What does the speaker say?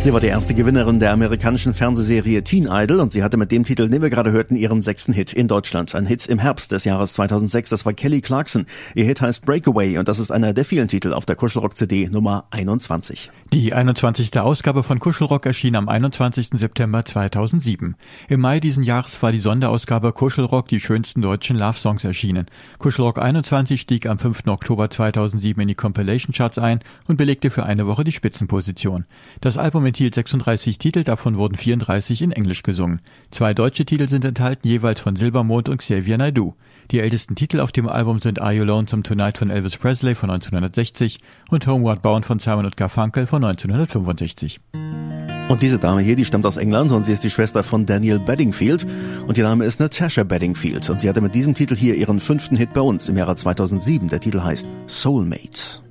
Sie war die erste Gewinnerin der amerikanischen Fernsehserie Teen Idol und sie hatte mit dem Titel, den wir gerade hörten, ihren 6. Hit in Deutschland. Ein Hit im Herbst des Jahres 2006, das war Kelly Clarkson. Ihr Hit heißt Breakaway und das ist einer der vielen Titel auf der Kuschelrock-CD Nummer 21. Die 21. Ausgabe von Kuschelrock erschien am 21. September 2007. Im Mai diesen Jahres war die Sonderausgabe Kuschelrock, die schönsten deutschen Love-Songs erschienen. Kuschelrock 21 stieg am 5. Oktober 2007 in die Compilation-Charts ein und belegte für eine Woche die Spitzenposition. Das Album enthielt 36 Titel, davon wurden 34 in Englisch gesungen. 2 deutsche Titel sind enthalten, jeweils von Silbermond und Xavier Naidoo. Die ältesten Titel auf dem Album sind Are You Lonesome Tonight von Elvis Presley von 1960 und Homeward Bound von Simon & Garfunkel von 1965. Und diese Dame hier, die stammt aus England und sie ist die Schwester von Daniel Bedingfield und ihr Name ist Natasha Bedingfield und sie hatte mit diesem Titel hier ihren 5. Hit bei uns im Jahre 2007. Der Titel heißt Soulmate.